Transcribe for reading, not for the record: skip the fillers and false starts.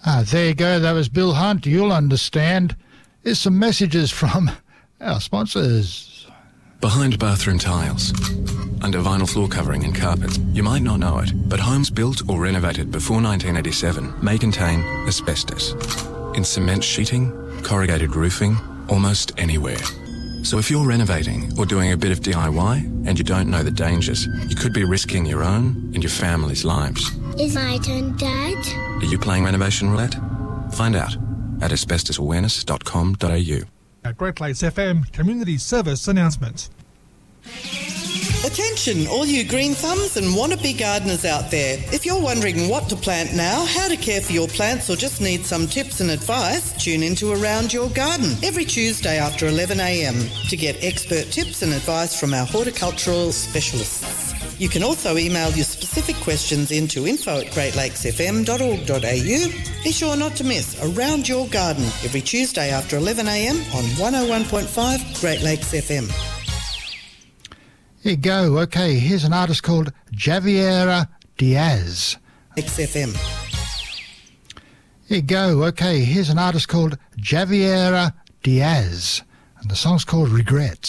There you go. That was Bill Hunt. You'll understand. Here's some messages from our sponsors. Behind bathroom tiles, under vinyl floor covering and carpets, you might not know it, but homes built or renovated before 1987 may contain asbestos. In cement sheeting, corrugated roofing, almost anywhere. So if you're renovating or doing a bit of DIY and you don't know the dangers, you could be risking your own and your family's lives. Is my turn, Dad? Are you playing renovation roulette? Find out at asbestosawareness.com.au. Great Lakes FM Community Service Announcement. Attention, all you green thumbs and wannabe gardeners out there. If you're wondering what to plant now, how to care for your plants, or just need some tips and advice, tune into Around Your Garden every Tuesday after 11 a.m. to get expert tips and advice from our horticultural specialists. You can also email your specific questions into info@greatlakesfm.org.au. Be sure not to miss Around Your Garden every Tuesday after 11 a.m. on 101.5 Great Lakes FM. Here you go. Okay, here's an artist called Javiera Diaz. XFM. Here you go. Okay, here's an artist called Javiera Diaz. And the song's called Regrets.